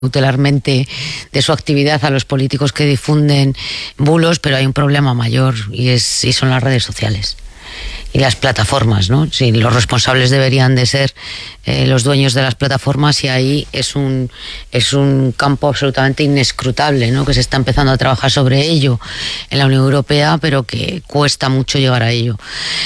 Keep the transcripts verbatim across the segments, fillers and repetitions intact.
cautelarmente de su actividad a los políticos que difunden bulos, pero hay un problema mayor y es y son las redes sociales y las plataformas, ¿no? Sí, los responsables deberían de ser eh, los dueños de las plataformas, y ahí es un es un campo absolutamente inescrutable, ¿no? Que se está empezando a trabajar sobre ello en la Unión Europea, pero que cuesta mucho llegar a ello.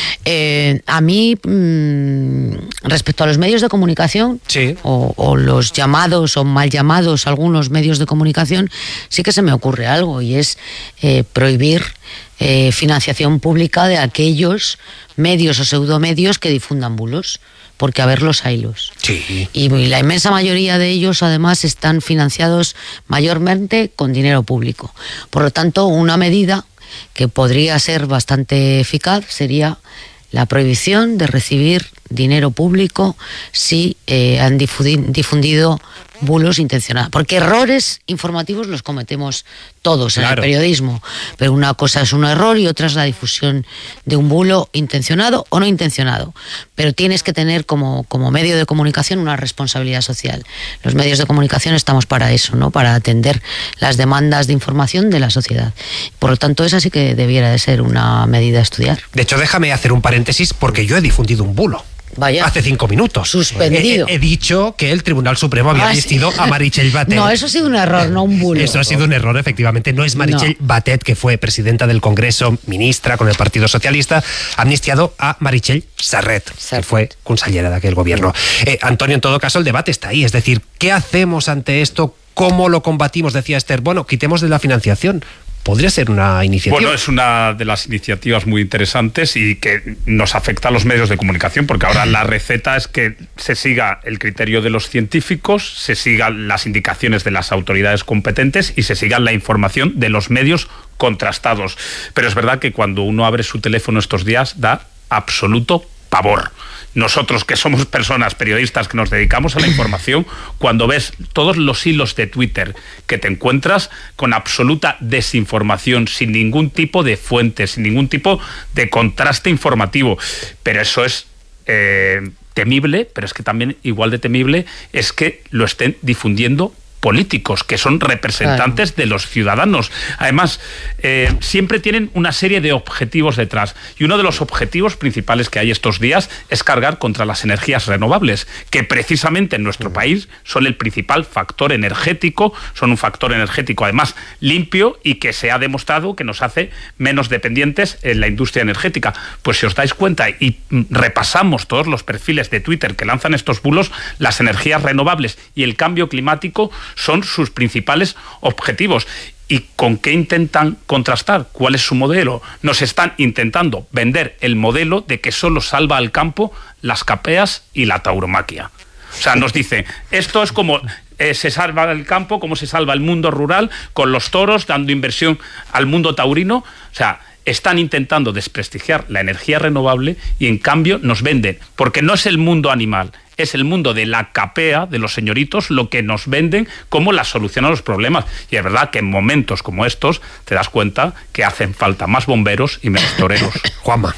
Eh, a mí, mmm, respecto a los medios de comunicación, sí. o, o los llamados o mal llamados algunos medios de comunicación, sí que se me ocurre algo, y es eh, prohibir Eh, financiación pública de aquellos medios o pseudomedios que difundan bulos, porque a verlos haylos. Sí. Y la inmensa mayoría de ellos además están financiados mayormente con dinero público. Por lo tanto, una medida que podría ser bastante eficaz sería la prohibición de recibir dinero público si eh, han difundido bulos intencionados, porque errores informativos los cometemos todos en claro. el periodismo, pero una cosa es un error y otra es la difusión de un bulo intencionado o no intencionado, pero tienes que tener como, como medio de comunicación una responsabilidad social. Los medios de comunicación estamos para eso, ¿no? Para atender las demandas de información de la sociedad. Por lo tanto, esa sí que debiera de ser una medida a estudiar. De hecho, déjame hacer un paréntesis, porque yo he difundido un bulo. Vaya. Hace cinco minutos. Suspendido. He, he dicho que el Tribunal Supremo había asistido ah, sí. a Meritxell Batet. No, eso ha sido un error, no un bulo. Eso ha sido un error, efectivamente. No es Meritxell no. Batet, que fue presidenta del Congreso, ministra con el Partido Socialista, ha amnistiado a Meritxell Serret, Serret. que fue consellera de aquel gobierno. Eh, Antonio, en todo caso, el debate está ahí. Es decir, ¿qué hacemos ante esto? ¿Cómo lo combatimos? Decía Esther, bueno, quitemos de la financiación. ¿Podría ser una iniciativa? Bueno, es una de las iniciativas muy interesantes y que nos afecta a los medios de comunicación, porque ahora la receta es que se siga el criterio de los científicos, se sigan las indicaciones de las autoridades competentes y se siga la información de los medios contrastados. Pero es verdad que cuando uno abre su teléfono estos días da absoluto pavor. Nosotros, que somos personas, periodistas, que nos dedicamos a la información, cuando ves todos los hilos de Twitter que te encuentras con absoluta desinformación, sin ningún tipo de fuente, sin ningún tipo de contraste informativo, pero eso es eh, temible, pero es que también igual de temible es que lo estén difundiendo políticos, que son representantes claro. de los ciudadanos. Además, eh, siempre tienen una serie de objetivos detrás, y uno de los objetivos principales que hay estos días es cargar contra las energías renovables, que precisamente en nuestro país son el principal factor energético, son un factor energético además limpio y que se ha demostrado que nos hace menos dependientes en la industria energética. Pues si os dais cuenta y repasamos todos los perfiles de Twitter que lanzan estos bulos, las energías renovables y el cambio climático son sus principales objetivos. ¿Y con qué intentan contrastar? ¿Cuál es su modelo? Nos están intentando vender el modelo de que solo salva al campo las capeas y la tauromaquia. O sea, nos dice, esto es como eh, se salva el campo, como se salva el mundo rural, con los toros, dando inversión al mundo taurino. O sea, están intentando desprestigiar la energía renovable y en cambio nos venden, porque no es el mundo animal, es el mundo de la capea, de los señoritos, lo que nos venden como la solución a los problemas. Y es verdad que en momentos como estos te das cuenta que hacen falta más bomberos y menos toreros. Juanma.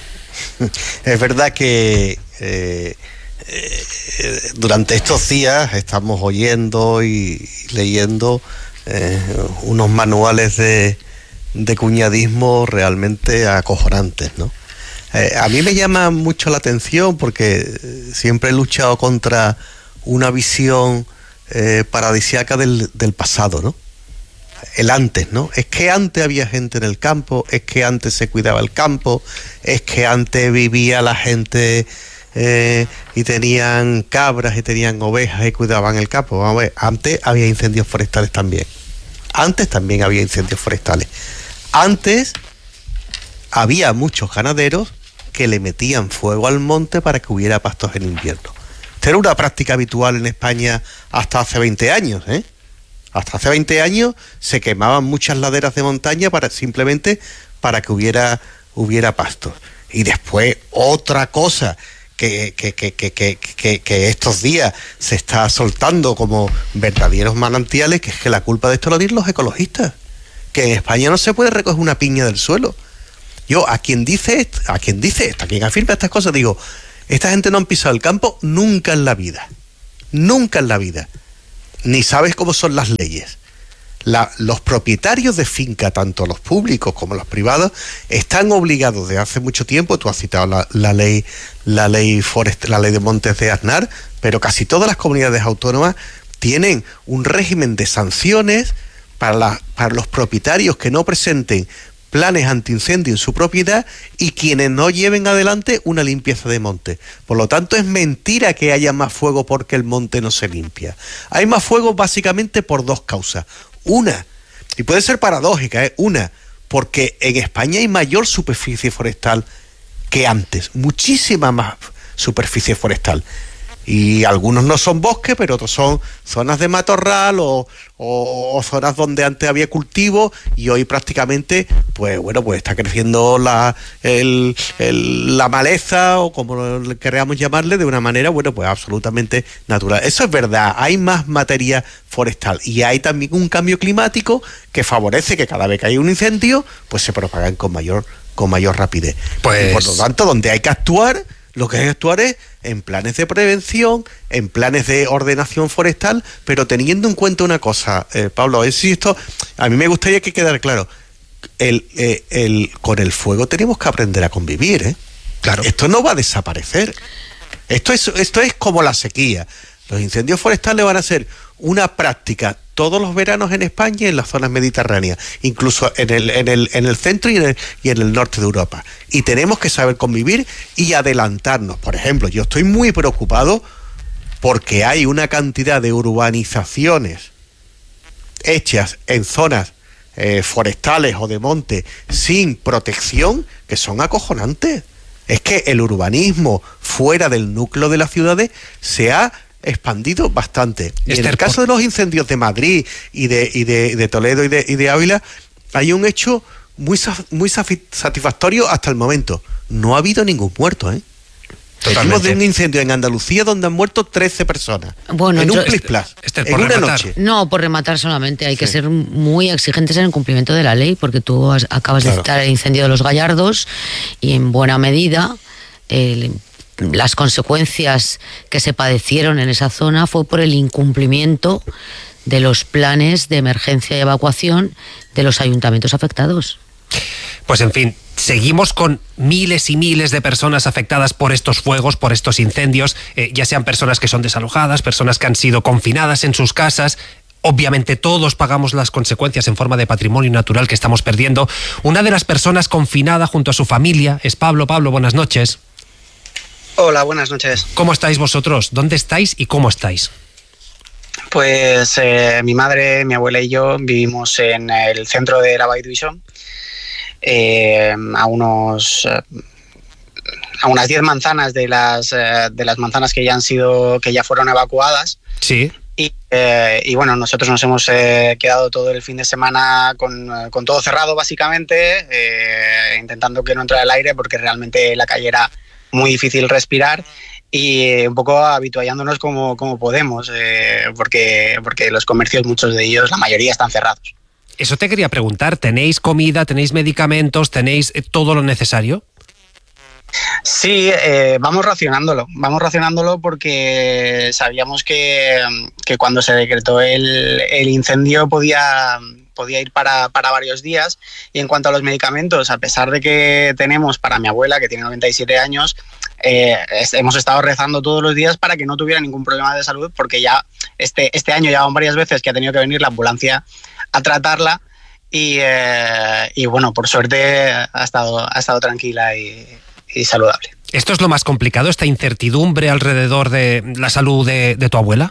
Es verdad que eh, eh, durante estos días estamos oyendo y leyendo eh, unos manuales de, de cuñadismo realmente acojonantes, ¿no? Eh, a mí me llama mucho la atención porque siempre he luchado contra una visión eh, paradisíaca del, del pasado, ¿no? El antes, ¿no? Es que antes había gente en el campo, es que antes se cuidaba el campo, es que antes vivía la gente eh, y tenían cabras y tenían ovejas y cuidaban el campo. Vamos a ver, antes había incendios forestales también. Antes también había incendios forestales. Antes había muchos ganaderos que le metían fuego al monte para que hubiera pastos en invierno. Esta era una práctica habitual en España hasta hace veinte años, ¿eh? Hasta hace veinte años se quemaban muchas laderas de montaña para simplemente para que hubiera, hubiera pastos. Y después otra cosa que, que, que, que, que, que, que estos días se está soltando como verdaderos manantiales, que es que la culpa de esto lo tienen los ecologistas. Que en España no se puede recoger una piña del suelo. Yo, a quien dice esto, a quien dice esto, a quien afirma estas cosas, digo, esta gente no han pisado el campo nunca en la vida. Nunca en la vida. ni sabes cómo son las leyes. La, los propietarios de finca, tanto los públicos como los privados, están obligados desde hace mucho tiempo. Tú has citado la, la ley, la ley forest, la ley de montes de Aznar, pero casi todas las comunidades autónomas tienen un régimen de sanciones para, la, para los propietarios que no presenten planes antiincendio en su propiedad y quienes no lleven adelante una limpieza de monte. Por lo tanto, es mentira que haya más fuego porque el monte no se limpia. Hay más fuego básicamente por dos causas. Una, y puede ser paradójica, ¿eh? Una, porque en España hay mayor superficie forestal que antes, muchísima más superficie forestal. Y algunos no son bosques, pero otros son zonas de matorral o, o, o zonas donde antes había cultivo y hoy prácticamente, pues bueno, pues está creciendo la, el, el, la maleza o como queramos llamarle, de una manera, bueno, pues absolutamente natural. Eso es verdad, hay más materia forestal y hay también un cambio climático que favorece que cada vez que hay un incendio, pues se propagan con mayor, con mayor rapidez. Pues... Y por lo tanto, donde hay que actuar, lo que hay que actuar es en planes de prevención, en planes de ordenación forestal, pero teniendo en cuenta una cosa, eh, Pablo, es si esto, a mí me gustaría que quedara claro, el, eh, el, con el fuego tenemos que aprender a convivir, ¿eh? Claro. Esto no va a desaparecer. Esto es, esto es como la sequía. Los incendios forestales van a ser una práctica todos los veranos en España y en las zonas mediterráneas, incluso en el, en el, en el centro y en el, y en el norte de Europa. Y tenemos que saber convivir y adelantarnos. Por ejemplo, yo estoy muy preocupado porque hay una cantidad de urbanizaciones hechas en zonas eh, forestales o de monte sin protección que son acojonantes. Es que el urbanismo fuera del núcleo de las ciudades se ha expandido bastante. Y en el caso de los incendios de Madrid y de, y de, de Toledo y de, y de Ávila, hay un hecho muy, muy satisfactorio hasta el momento. No ha habido ningún muerto, ¿eh? Venimos de un incendio en Andalucía donde han muerto trece personas. Bueno, en un plis-plas, este, este en una rematar. noche. No, por rematar solamente. Hay sí. que ser muy exigentes en el cumplimiento de la ley, porque tú has, acabas claro. de citar el incendio de Los Gallardos y en buena medida el las consecuencias que se padecieron en esa zona fue por el incumplimiento de los planes de emergencia y evacuación de los ayuntamientos afectados. Pues en fin, seguimos con miles y miles de personas afectadas por estos fuegos, por estos incendios, eh, ya sean personas que son desalojadas, personas que han sido confinadas en sus casas. Obviamente todos pagamos las consecuencias en forma de patrimonio natural que estamos perdiendo. Una de las personas confinada junto a su familia es Pablo. Pablo, buenas noches. Hola, buenas noches. ¿Cómo estáis vosotros? ¿Dónde estáis y cómo estáis? Pues eh, mi madre, mi abuela y yo vivimos en el centro de la Vall d'Uixó, eh, a unos eh, a unas diez manzanas de las eh, de las manzanas que ya han sido que ya fueron evacuadas. Sí. Y, eh, y bueno, nosotros nos hemos eh, quedado todo el fin de semana con, con todo cerrado básicamente, eh, intentando que no entrara el aire porque realmente la calle era muy difícil respirar y un poco habituallándonos como, como podemos, eh, porque, porque los comercios, muchos de ellos, la mayoría están cerrados. Eso te quería preguntar, ¿tenéis comida, tenéis medicamentos, tenéis todo lo necesario? Sí, eh, vamos racionándolo, vamos racionándolo porque sabíamos que, que cuando se decretó el, el incendio podía... podía ir para, para varios días. Y en cuanto a los medicamentos, a pesar de que tenemos para mi abuela, que tiene noventa y siete años, eh, es, hemos estado rezando todos los días para que no tuviera ningún problema de salud, porque ya este, este año ya van varias veces que ha tenido que venir la ambulancia a tratarla y, eh, y bueno, por suerte ha estado, ha estado tranquila y, y saludable. ¿Esto es lo más complicado, esta incertidumbre alrededor de la salud de, de tu abuela?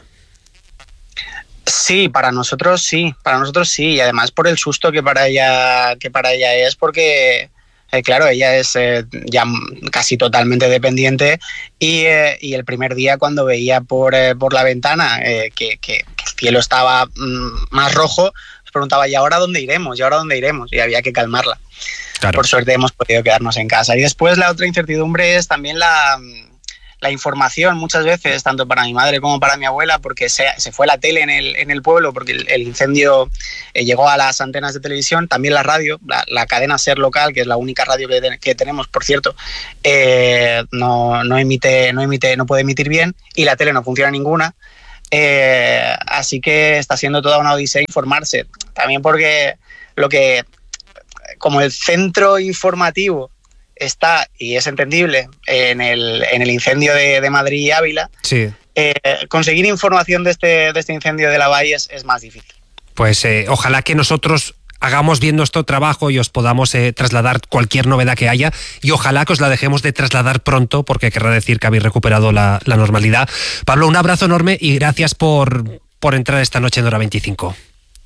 Sí, para nosotros sí, para nosotros sí, y además por el susto que para ella, que para ella es, porque eh, claro, ella es eh, ya casi totalmente dependiente y, eh, y el primer día cuando veía por, eh, por la ventana eh, que, que, que el cielo estaba mm, más rojo, se preguntaba, ¿y ahora dónde iremos? ¿Y ahora dónde iremos? Y había que calmarla. Claro. Por suerte hemos podido quedarnos en casa. Y después la otra incertidumbre es también la... la información muchas veces, tanto para mi madre como para mi abuela, porque se, se fue la tele en el, en el pueblo, porque el, el incendio eh, llegó a las antenas de televisión, también la radio, la, la cadena SER local, que es la única radio que, que tenemos, por cierto, eh, no, no, emite, no, emite, no puede emitir bien, y la tele no funciona ninguna. Eh, así que está siendo toda una odisea informarse. También porque lo que, como el centro informativo está, y es entendible, en el, en el incendio de, de Madrid y Ávila, sí. eh, conseguir información de este, de este incendio de Lavall es, es más difícil. Pues eh, ojalá que nosotros hagamos bien nuestro trabajo y os podamos eh, trasladar cualquier novedad que haya, y ojalá que os la dejemos de trasladar pronto, porque querrá decir que habéis recuperado la, la normalidad. Pablo, un abrazo enorme y gracias por, por entrar esta noche en Hora veinticinco.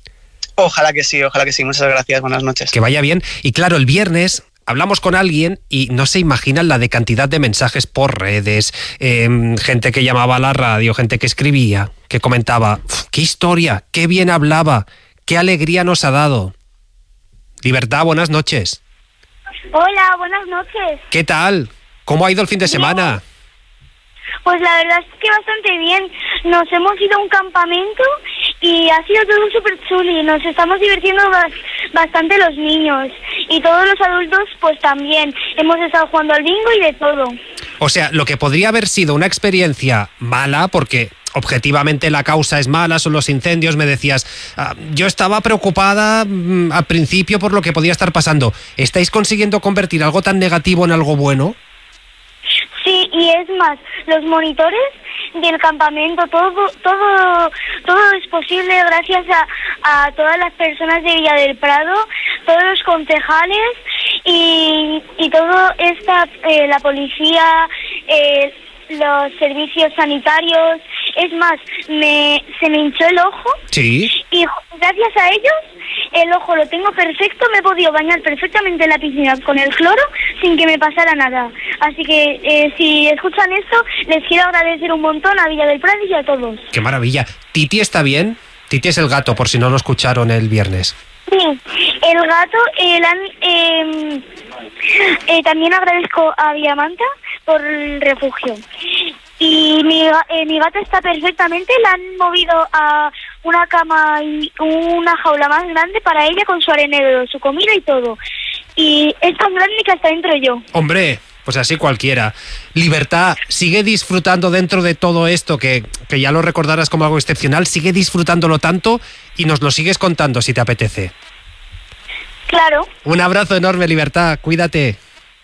Ojalá que sí, ojalá que sí. Muchas gracias, buenas noches. Que vaya bien. Y claro, el viernes hablamos con alguien y no se imaginan la de cantidad de mensajes por redes, eh, gente que llamaba a la radio, gente que escribía, que comentaba, qué historia, qué bien hablaba, qué alegría nos ha dado. Libertad, buenas noches. Hola, buenas noches. ¿Qué tal? ¿Cómo ha ido el fin de semana? Pues la verdad es que bastante bien. Nos hemos ido a un campamento y ha sido todo súper chuli. Nos estamos divirtiendo bastante los niños y todos los adultos pues también. Hemos estado jugando al bingo y de todo. O sea, lo que podría haber sido una experiencia mala, porque objetivamente la causa es mala, son los incendios, me decías, ah, yo estaba preocupada mmm, al principio por lo que podía estar pasando. ¿Estáis consiguiendo convertir algo tan negativo en algo bueno? Sí, y es más, los monitores del campamento, todo todo todo es posible gracias a, a todas las personas de Villa del Prado, todos los concejales y, y todo esta, eh, la policía, eh, los servicios sanitarios. Es más, me se me hinchó el ojo. Sí. Y gracias a ellos el ojo lo tengo perfecto, me he podido bañar perfectamente en la piscina con el cloro sin que me pasara nada. Así que eh, si escuchan esto, les quiero agradecer un montón a Villa del Prado y a todos. ¡Qué maravilla! ¿Titi está bien? Titi es el gato, por si no lo escucharon el viernes. Sí, el gato, el, eh, eh, también agradezco a Villamanta por el refugio. Y mi, eh, mi gata está perfectamente, la han movido a una cama y una jaula más grande para ella con su arenero, su comida y todo. Y es tan grande que hasta entro yo. ¡Hombre! Pues así cualquiera. Libertad, sigue disfrutando dentro de todo esto, que, que ya lo recordarás como algo excepcional, sigue disfrutándolo tanto y nos lo sigues contando si te apetece. Claro. Un abrazo enorme, Libertad, cuídate.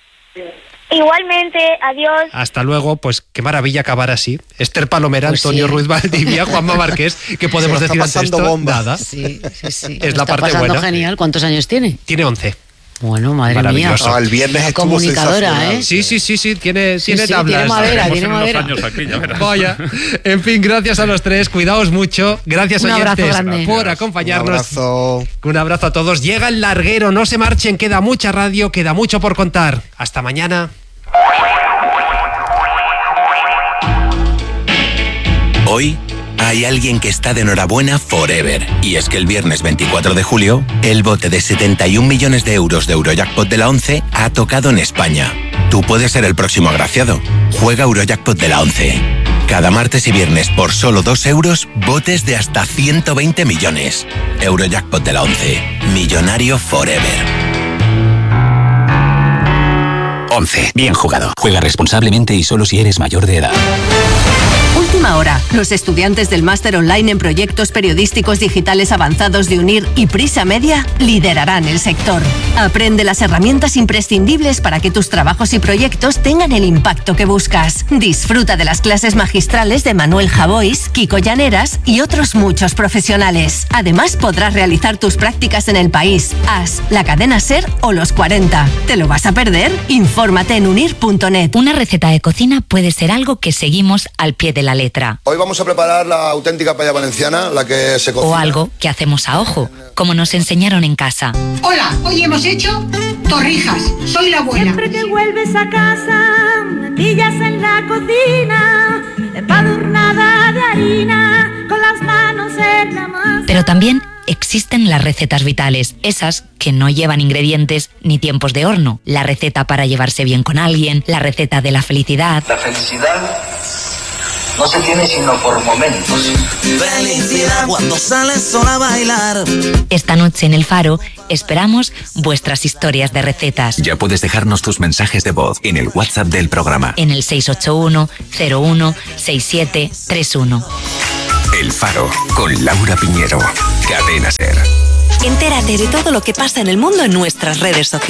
Igualmente, adiós. Hasta luego, pues qué maravilla acabar así. Esther Palomera, pues Antonio sí. Ruiz Valdivia, Juanma Márquez, ¿qué podemos decir ante esto? Bomba. Nada. Sí, sí, sí. Es Está la parte buena. Genial. ¿Cuántos años tiene? Tiene once. Bueno, madre mía. No, el viernes estuvo comunicadora, ¿eh? Sí, sí, sí, sí, tiene, sí, tiene sí, tablas. Tiene madera, tiene madera. Años aquí, ya verás. Vaya. En fin, gracias a los tres, cuidaos mucho. Gracias, Un oyentes, grande. por acompañarnos. Un abrazo. Un abrazo a todos. Llega el larguero, no se marchen, queda mucha radio, queda mucho por contar. Hasta mañana. Hoy hay alguien que está de enhorabuena forever. Y es que el viernes veinticuatro de julio, el bote de setenta y un millones de euros de Eurojackpot de la once ha tocado en España. Tú puedes ser el próximo agraciado. Juega Eurojackpot de la once. Cada martes y viernes por solo dos euros, botes de hasta ciento veinte millones. Eurojackpot de la once. Millonario forever. once. Bien jugado. Juega responsablemente y solo si eres mayor de edad. Última hora. Los estudiantes del máster online en proyectos periodísticos digitales avanzados de UNIR y Prisa Media liderarán el sector. Aprende las herramientas imprescindibles para que tus trabajos y proyectos tengan el impacto que buscas. Disfruta de las clases magistrales de Manuel Javois, Kiko Llaneras y otros muchos profesionales. Además, podrás realizar tus prácticas en El País, As, la cadena SER o Los cuarenta. ¿Te lo vas a perder? Infórmate en unir punto net. Una receta de cocina puede ser algo que seguimos al pie de la letra. Hoy vamos a preparar la auténtica paella valenciana, la que se cocina. O algo que hacemos a ojo, como nos enseñaron en casa. Hola, hoy hemos hecho torrijas. Soy la abuela. Siempre que vuelves a casa, me pillas en la cocina, empadurnada de harina, con las manos en la masa. Pero también existen las recetas vitales, esas que no llevan ingredientes ni tiempos de horno. La receta para llevarse bien con alguien, la receta de la felicidad. La felicidad no se tiene sino por momentos. Felicidad cuando sales sola a bailar. Esta noche en El Faro esperamos vuestras historias de recetas. Ya puedes dejarnos tus mensajes de voz en el WhatsApp del programa. En el seis ocho uno cero uno seis siete tres uno. El Faro, con Laura Piñero. Cadena SER. Entérate de todo lo que pasa en el mundo en nuestras redes sociales.